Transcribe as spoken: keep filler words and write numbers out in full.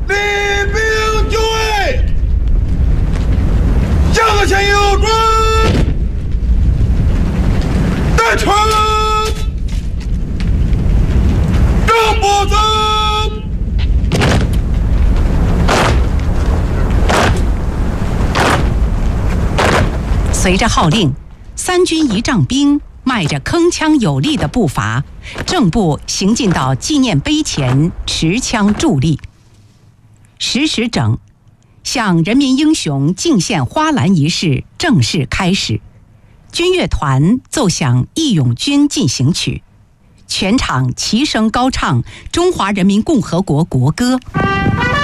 礼兵就位，向前右转，带拳，正步走。 随着号令，三军仪仗兵迈着铿锵有力的步伐，正步行进到纪念碑前，持枪伫立。十时整，向人民英雄敬献花篮仪式正式开始。军乐团奏响《义勇军进行曲》，全场齐声高唱中华人民共和国国歌。